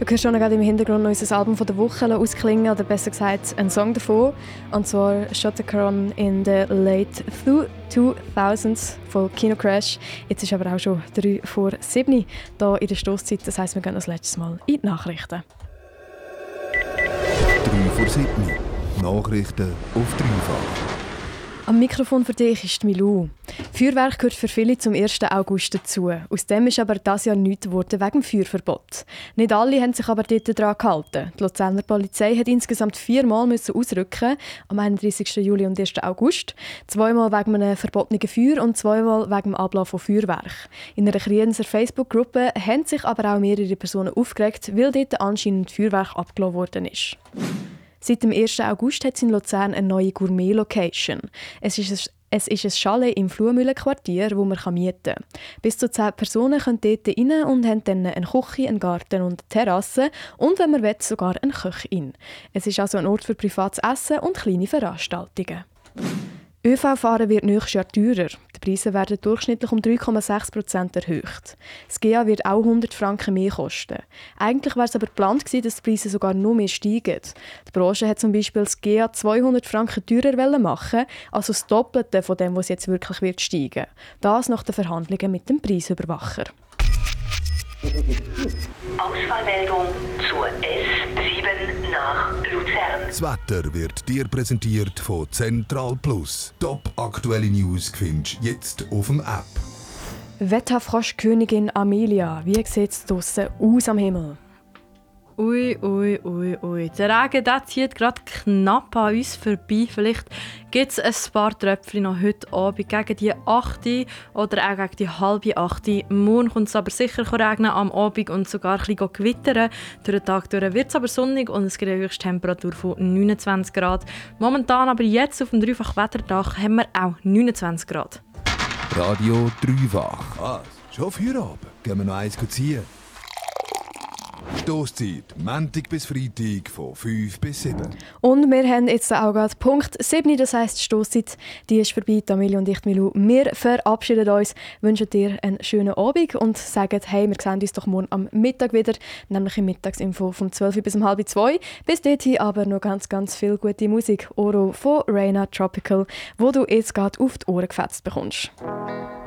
Du hörst schon gerade im Hintergrund unser Album von der Woche ausklingen, oder besser gesagt, ein Song davon. Und zwar «Shotacron in the Late 2000s» von Kino Crash. Jetzt ist aber auch schon 3 vor 7 hier in der Stosszeit. Das heisst, wir gehen das letzte Mal in die Nachrichten. 3 vor 7. Nachrichten auf dreifach. Am Mikrofon für dich ist Milou. Feuerwerk gehört für viele zum 1. August dazu. Aus dem ist aber dieses Jahr nichts geworden wegen dem Feuerverbot. Nicht alle haben sich aber dort daran gehalten. Die Luzerner Polizei hat insgesamt 4 Mal ausrücken, am 31. Juli und 1. August. 2 Mal wegen einem verbotenen Feuer und 2 Mal wegen dem Ablauf von Feuerwerk. In einer Krienser Facebook-Gruppe haben sich aber auch mehrere Personen aufgeregt, weil dort anscheinend Feuerwerk abgelassen worden ist. Seit dem 1. August hat es in Luzern eine neue Gourmet-Location. Es ist ein Chalet im Fluhmühlenquartier, wo man mieten kann. Bis zu 10 Personen können dort rein und haben dann eine Küche, einen Garten und eine Terrasse und, wenn man will, sogar eine Köchin. Es ist also ein Ort für privates Essen und kleine Veranstaltungen. ÖV-Fahren wird nächstes Jahr teurer. Die Preise werden durchschnittlich um 3,6% erhöht. Das GEA wird auch 100 Franken mehr kosten. Eigentlich war es aber geplant, dass die Preise sogar noch mehr steigen. Die Branche hat zum Beispiel das GEA 200 Franken teurer machen, also das Doppelte von dem, was jetzt wirklich wird steigen. Das nach den Verhandlungen mit dem Preisüberwacher. Ausfallmeldung zur S7 nach Luzern. Das Wetter wird dir präsentiert von Central Plus. Top aktuelle News findest du jetzt auf dem App. Wetterfroschkönigin Amelia, wie sieht es draussen aus am Himmel? Ui. Der Regen zieht gerade knapp an uns vorbei. Vielleicht gibt es ein paar Tröpfchen noch heute Abend gegen die 8 oder auch gegen die halb 8. Morgen kommt es aber sicher regnen am Abend und sogar ein bisschen gewittern. Durch den Tag durch wird es aber sonnig und es gibt eine Höchsttemperatur von 29 Grad. Momentan aber jetzt auf dem Dreifach-Wetterdach haben wir auch 29 Grad. Radio Dreifach. Was? Schon Feierabend? Gehen wir noch eins ziehen? Stosszeit, Montag bis Freitag von 5 bis 7. Und wir haben jetzt auch gerade Punkt 7, das heisst die Stosszeit, die ist vorbei. Amelia und ich, Milou, wir verabschieden uns, wünschen dir einen schönen Abend und sagen, hey, wir sehen uns doch morgen am Mittag wieder, nämlich im Mittagsinfo von 12 bis um halb 2. Bis dahin aber noch ganz viel gute Musik. Oro von Reina Tropical, wo du jetzt gerade auf die Ohren gefetzt bekommst.